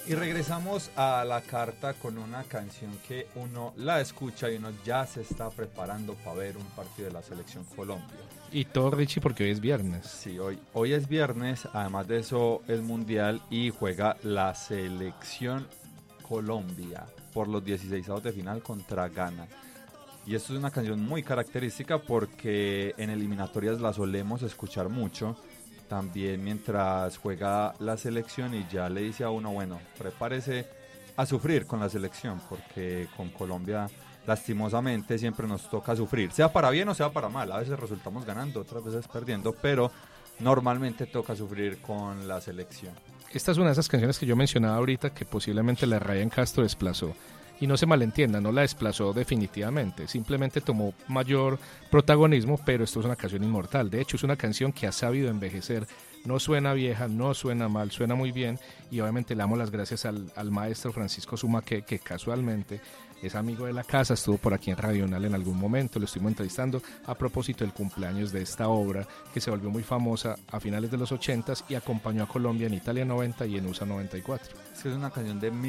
Y regresamos a la carta con una canción que uno la escucha y uno ya se está preparando para ver un partido de la Selección Colombia. Y todo, Richie, porque hoy es viernes. Sí, hoy es viernes, además de eso es mundial y juega la Selección Colombia por los 16avos de final contra Ghana. Y esto es una canción muy característica porque en eliminatorias la solemos escuchar mucho. También mientras juega la selección y ya le dice a uno, bueno, prepárese a sufrir con la selección, porque con Colombia lastimosamente siempre nos toca sufrir, sea para bien o sea para mal. A veces resultamos ganando, otras veces perdiendo, pero normalmente toca sufrir con la selección. Esta es una de esas canciones que yo mencionaba ahorita que posiblemente la Ryan Castro desplazó. Y no se malentienda, no la desplazó definitivamente, simplemente tomó mayor protagonismo, pero esto es una canción inmortal. De hecho, es una canción que ha sabido envejecer. No suena vieja, no suena mal, suena muy bien. Y obviamente le damos las gracias al maestro Francisco Sumaque, que casualmente es amigo de la casa, estuvo por aquí en Radional en algún momento, lo estuvimos entrevistando a propósito del cumpleaños de esta obra, que se volvió muy famosa a finales de los 80s y acompañó a Colombia en Italia 90 y en USA 94. Es que es una canción de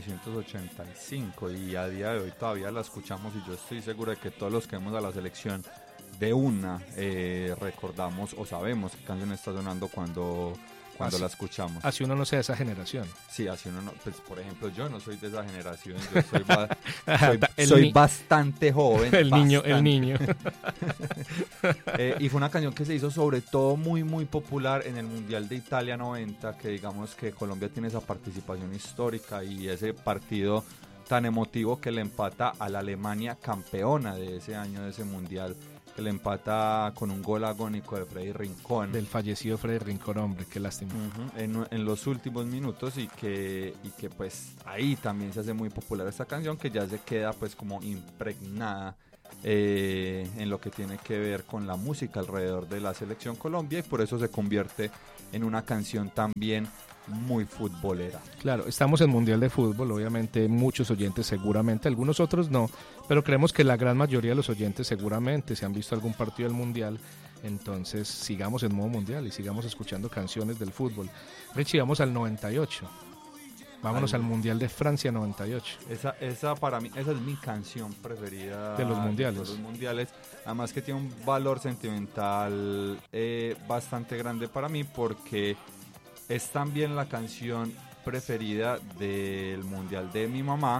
1985 y a día de hoy todavía la escuchamos y yo estoy seguro de que todos los que vemos a la selección de una recordamos o sabemos qué canción está sonando cuando la escuchamos. Así uno no sea de esa generación. Sí, así uno no, pues por ejemplo yo no soy de esa generación, yo soy bastante joven. El niño. Y fue una canción que se hizo sobre todo muy muy popular en el Mundial de Italia 90, que digamos que Colombia tiene esa participación histórica y ese partido tan emotivo que le empata a la Alemania campeona de ese año, de ese Mundial, que le empata con un gol agónico de Freddy Rincón. Del fallecido Freddy Rincón, hombre, qué lástima. En los últimos minutos y que pues ahí también se hace muy popular esta canción, que ya se queda pues como impregnada en lo que tiene que ver con la música alrededor de la Selección Colombia y por eso se convierte en una canción también muy futbolera. Claro, estamos en Mundial de Fútbol, obviamente muchos oyentes seguramente, algunos otros no, pero creemos que la gran mayoría de los oyentes seguramente se han visto algún partido del Mundial, entonces sigamos en modo Mundial y sigamos escuchando canciones del fútbol. Richie, vamos al 98. Vámonos al Mundial de Francia 98. Esa para mí, esa es mi canción preferida de los mundiales. De los mundiales. Además que tiene un valor sentimental bastante grande para mí porque es también la canción preferida del mundial de mi mamá.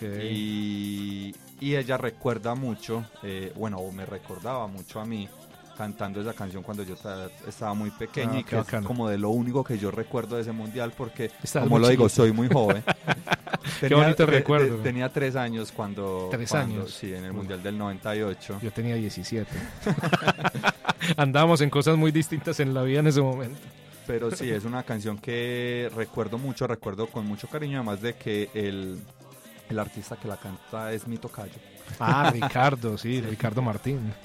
Okay. Y ella recuerda mucho, o me recordaba mucho a mí cantando esa canción cuando yo estaba muy pequeño y que es como de lo único que yo recuerdo de ese mundial porque, como lo digo, soy muy joven. Qué bonito recuerdo. Tenía 3 años cuando... 3 años. Sí, en el mundial del 98. Yo tenía 17. Andábamos en cosas muy distintas en la vida en ese momento. Pero sí, es una canción que recuerdo con mucho cariño, además de que el artista que la canta es mi tocayo. Ricardo, sí, Ricardo Martín.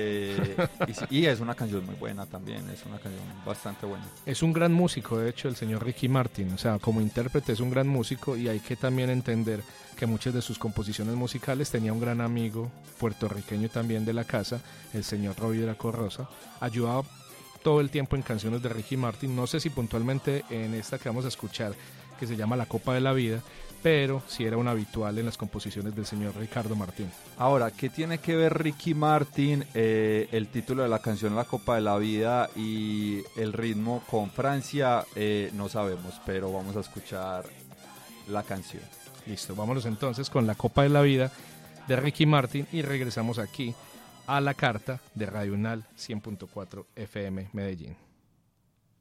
Y es una canción muy buena también, es una canción bastante buena. Es un gran músico, de hecho, el señor Ricky Martin, o sea, como intérprete es un gran músico y hay que también entender que muchas de sus composiciones musicales tenía un gran amigo puertorriqueño también de la casa, el señor Robbie Draco Rosa, ayudaba todo el tiempo en canciones de Ricky Martin, no sé si puntualmente en esta que vamos a escuchar, que se llama La Copa de la Vida, pero sí era un habitual en las composiciones del señor Ricardo Martín. Ahora, ¿qué tiene que ver Ricky Martin, el título de la canción La Copa de la Vida y el ritmo con Francia? No sabemos, pero vamos a escuchar la canción. Listo, vámonos entonces con La Copa de la Vida de Ricky Martin y regresamos aquí a la carta de Radio UNAL 100.4 FM Medellín.